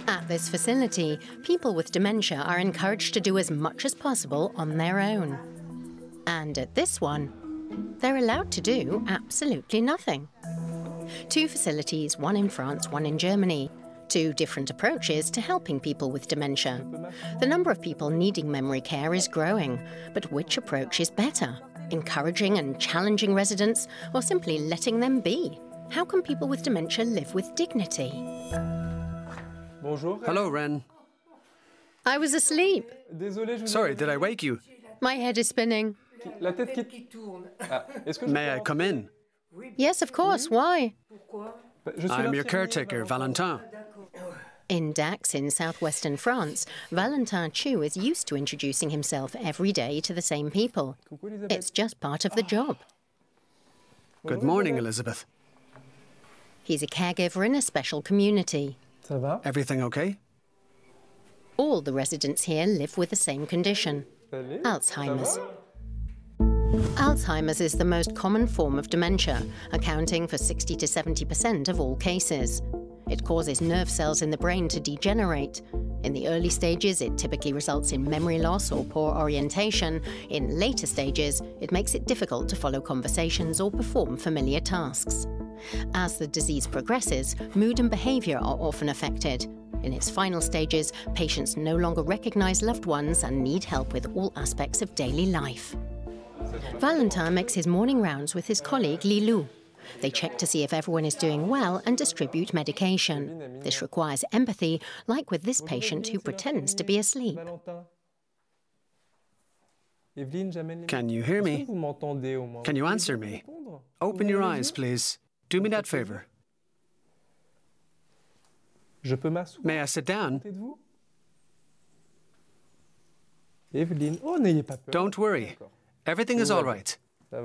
At this facility, people with dementia are encouraged to do as much as possible on their own. And at this one, they're allowed to do absolutely nothing. Two facilities, one in France, one in Germany. Two different approaches to helping people with dementia. The number of people needing memory care is growing, but which approach is better? Encouraging and challenging residents, or simply letting them be? How can people with dementia live with dignity? Hello, Ren. I was asleep. Sorry, did I wake you? My head is spinning. May I come in? Yes, of course. Why? I'm your caretaker, Valentin. In Dax, in southwestern France, Valentin Chu is used to introducing himself every day to the same people. It's just part of the job. Good morning, Elizabeth. He's a caregiver in a special community. Everything okay? All the residents here live with the same condition, Alzheimer's. Alzheimer's is the most common form of dementia, accounting for 60 to 70% of all cases. It causes nerve cells in the brain to degenerate. In the early stages, it typically results in memory loss or poor orientation. In later stages, it makes it difficult to follow conversations or perform familiar tasks. As the disease progresses, mood and behavior are often affected. In its final stages, patients no longer recognize loved ones and need help with all aspects of daily life. Valentin makes his morning rounds with his colleague Lilou. They check to see if everyone is doing well and distribute medication. This requires empathy, like with this patient who pretends to be asleep. Can you hear me? Can you answer me? Open your eyes, please. Do me that favor. May I sit down? Don't worry. Everything is all right.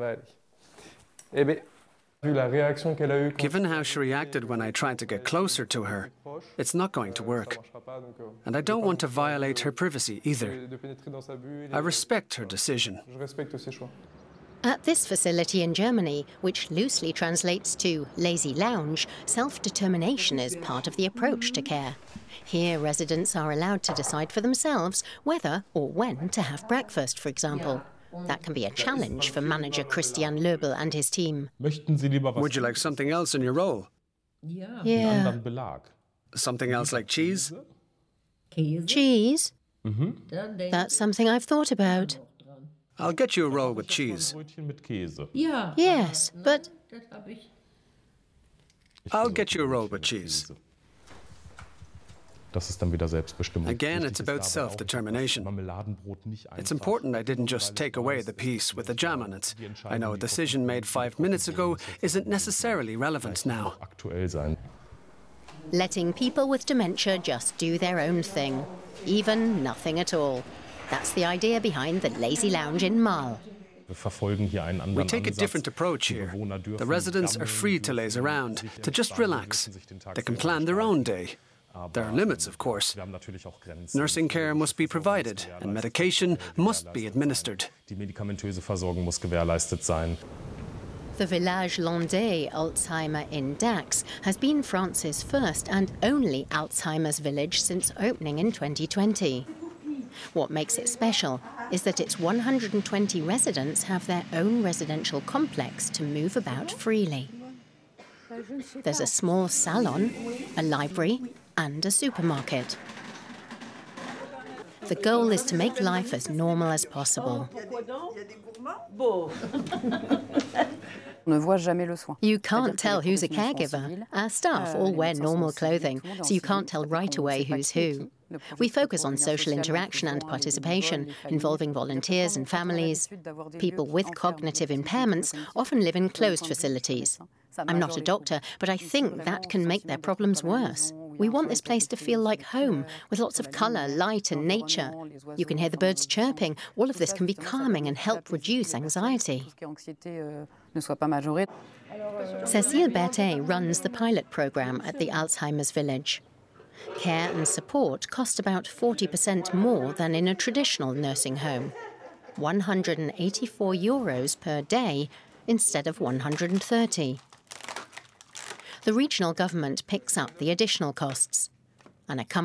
Given how she reacted when I tried to get closer to her, it's not going to work. And I don't want to violate her privacy either. I respect her decision. At this facility in Germany, which loosely translates to lazy lounge, self-determination is part of the approach to care. Here, residents are allowed to decide for themselves whether or when to have breakfast, for example. That can be a challenge for manager Christian Löbel and his team. Would you like something else in your roll? Yeah. Something else like cheese? Cheese? That's something I've thought about. I'll get you a roll with cheese. Yes, but... I'll get you a roll with cheese. Again, it's about self-determination. It's important I didn't just take away the piece with the jam on it. I know a decision made 5 minutes ago isn't necessarily relevant now. Letting people with dementia just do their own thing. Even nothing at all. That's the idea behind the Lazy Lounge in Marl. We take a different approach here. The residents are free to laze around, to just relax. They can plan their own day. There are limits, of course. Nursing care must be provided, and medication must be administered. The Village Landais Alzheimer in Dax has been France's first and only Alzheimer's village since opening in 2020. What makes it special is that its 120 residents have their own residential complex to move about freely. There's a small salon, a library, and a supermarket. The goal is to make life as normal as possible. You can't tell who's a caregiver. Our staff all wear normal clothing, so you can't tell right away who's who. We focus on social interaction and participation, involving volunteers and families. People with cognitive impairments often live in closed facilities. I'm not a doctor, but I think that can make their problems worse. We want this place to feel like home, with lots of colour, light and nature. You can hear the birds chirping. All of this can be calming and help reduce anxiety. Cécile Berthet runs the pilot programme at the Alzheimer's Village. Care and support cost about 40% more than in a traditional nursing home. €184 per day instead of 130. The regional government picks up the additional costs. And a company